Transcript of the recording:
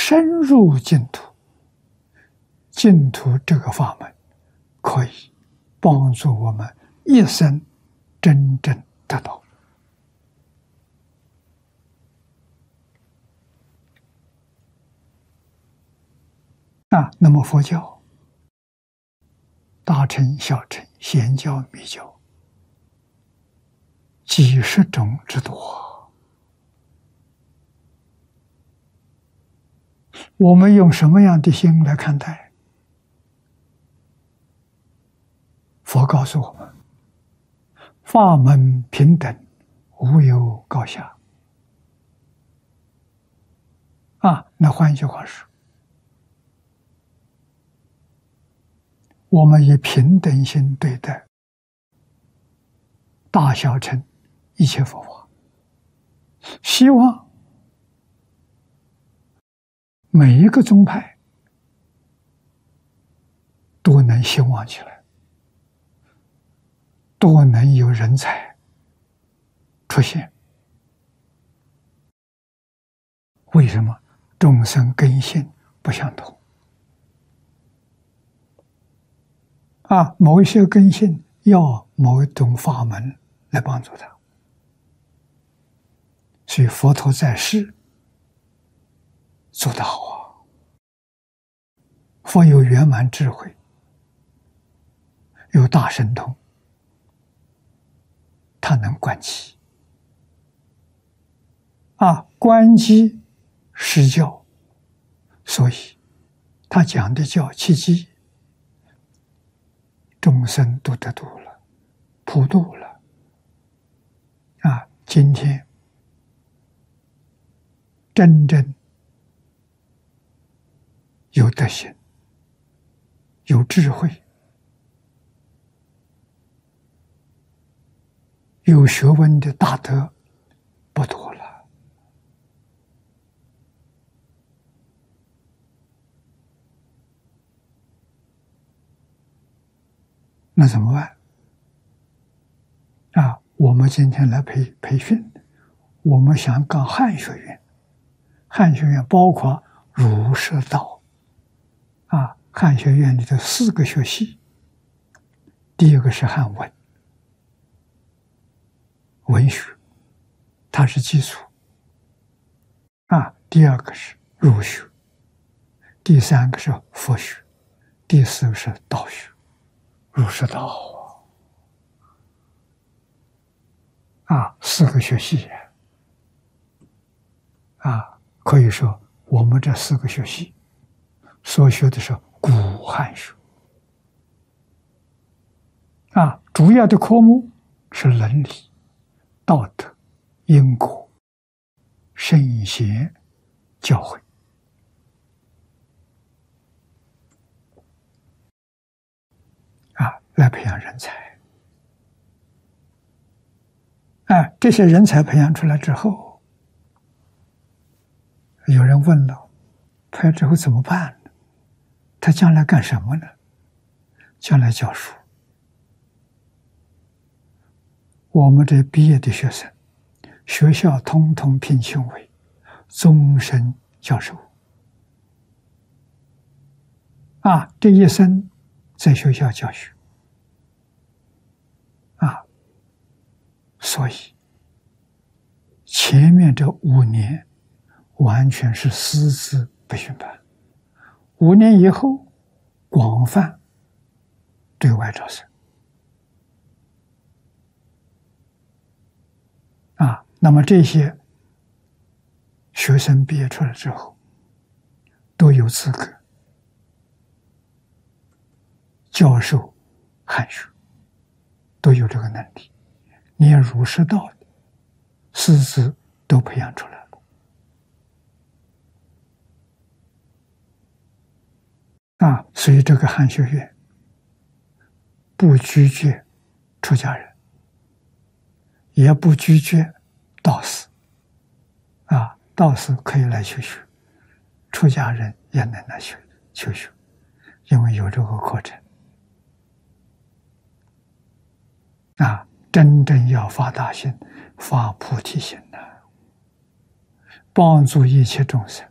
深入净土，净土这个法门可以帮助我们一生真正得到。那么佛教大乘、小乘、显教、密教几十种之多，我们用什么样的心来看待？佛告诉我们：法门平等，无有高下。那换一句话说，我们以平等心对待大小乘一切佛法，希望每一个宗派都能兴旺起来，都能有人才出现。为什么？众生根性不相同。某一些根性要某一种法门来帮助他，所以佛陀在世做得好啊。佛有圆满智慧，有大神通，他能观机观机施教，所以他讲的叫契机，众生都得度了，普度了。今天真正有德行、有智慧、有学问的大德不多了。那怎么办？我们今天来培训，我们想搞汉学院。汉学院包括儒释道汉学院里的4个学系。第一个是汉文，文学，它是基础第二个是儒学，第3个是佛学，第4个是道学，儒释道4个学系可以说我们这4个学系所学的是古汉学主要的科目是伦理、道德、因果、圣贤、教诲来培养人才。这些人才培养出来之后，有人问了，培养之后怎么办呢？他将来干什么呢？将来教书。我们这毕业的学生，学校通通聘请为终身教授这一生在学校教学所以前面这5年完全是师资培训班，5年以后广泛对外招生那么这些学生毕业出来之后都有资格教授汉学，都有这个能力，连儒释道的师资都培养出来了所以这个汉学院不拒绝出家人，也不拒绝道士道士可以来求学，出家人也能来求学，因为有这个课程真正要发大心、发菩提心帮助一切众生